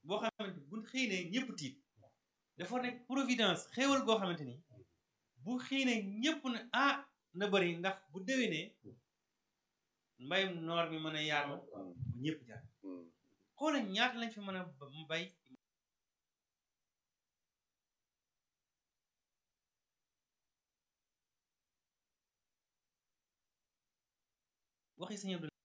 boo xamante bu xiinee ñëpp tiit dafa nekk providence xéewal goo xamante ni bu xiinee ñëpp ne ah na bëri ndax bu déwénee mbayum noor mi mën a yaatu bu ñëpp jaar xoolal ñaata lañ fi mën a bay waxi sëñ Abdou